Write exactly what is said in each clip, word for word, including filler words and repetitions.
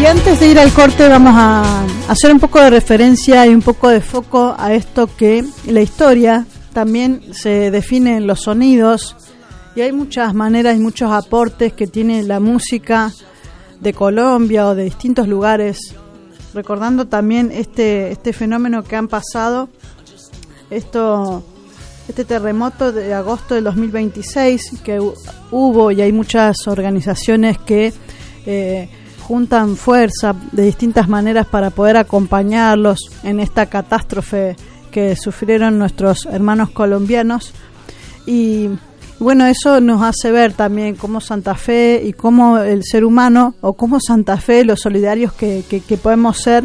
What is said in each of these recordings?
Y antes de ir al corte vamos a hacer un poco de referencia y un poco de foco a esto que la historia también se define en los sonidos, y hay muchas maneras y muchos aportes que tiene la música de Colombia o de distintos lugares, recordando también este este fenómeno que han pasado, esto este terremoto de agosto del dos mil veintiséis que hubo, y hay muchas organizaciones que eh, juntan fuerza de distintas maneras para poder acompañarlos en esta catástrofe que sufrieron nuestros hermanos colombianos. Y bueno, eso nos hace ver también cómo Santa Fe y cómo el ser humano, o cómo Santa Fe, los solidarios que, que, que podemos ser.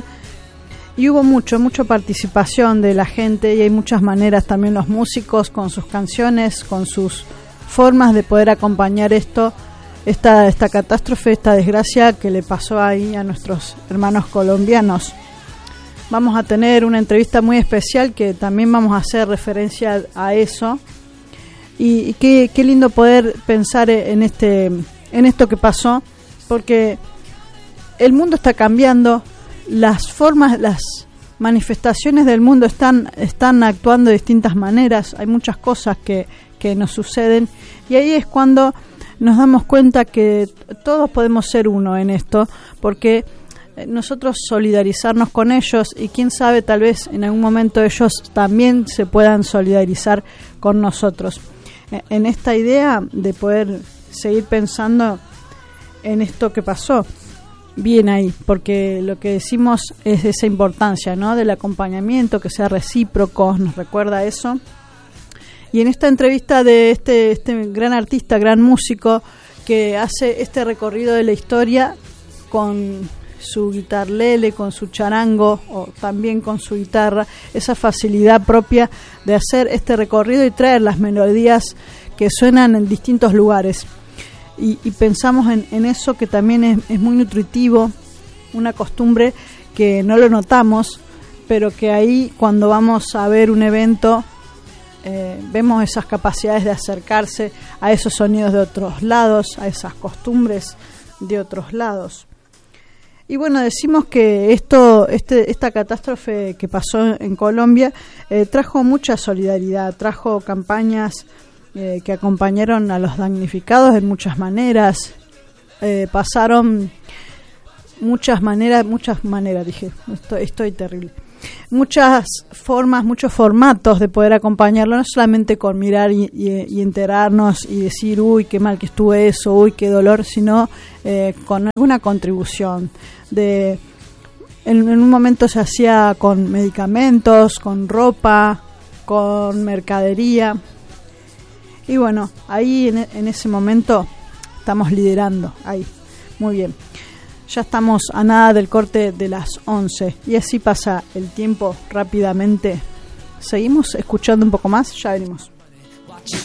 Y hubo mucho, mucha participación de la gente, y hay muchas maneras también, los músicos con sus canciones, con sus formas de poder acompañar esto, esta, esta catástrofe, esta desgracia que le pasó ahí a nuestros hermanos colombianos. Vamos a tener una entrevista muy especial que también vamos a hacer referencia a eso. Y, y qué, qué lindo poder pensar en este, en esto que pasó, porque el mundo está cambiando, las formas, las manifestaciones del mundo están, están actuando de distintas maneras, hay muchas cosas que, que nos suceden, y ahí es cuando nos damos cuenta que todos podemos ser uno en esto, porque nosotros solidarizarnos con ellos, y quién sabe, tal vez en algún momento ellos también se puedan solidarizar con nosotros. En esta idea de poder seguir pensando en esto que pasó, bien ahí, porque lo que decimos es de esa importancia, ¿no?, del acompañamiento, que sea recíproco, nos recuerda eso. Y en esta entrevista de este, este gran artista, gran músico, que hace este recorrido de la historia con su guitarlele, con su charango, o también con su guitarra, esa facilidad propia de hacer este recorrido y traer las melodías que suenan en distintos lugares. Y, y pensamos en, en eso, que también es, es muy nutritivo, una costumbre que no lo notamos, pero que ahí cuando vamos a ver un evento eh, vemos esas capacidades de acercarse a esos sonidos de otros lados, a esas costumbres de otros lados. Y bueno, decimos que esto, este, esta catástrofe que pasó en Colombia eh, trajo mucha solidaridad, trajo campañas eh, que acompañaron a los damnificados en muchas maneras, eh, pasaron muchas maneras, muchas maneras, dije, estoy, estoy terrible, muchas formas, muchos formatos de poder acompañarlo, no solamente con mirar y, y, y enterarnos y decir, uy, qué mal que estuvo eso, uy, qué dolor, sino eh, con alguna contribución. De en, en un momento se hacía con medicamentos, con ropa, con mercadería, y bueno, ahí en, en ese momento estamos liderando, ahí, muy bien. Ya estamos a nada del corte de las once, y así pasa el tiempo rápidamente. Seguimos escuchando un poco más, ya venimos.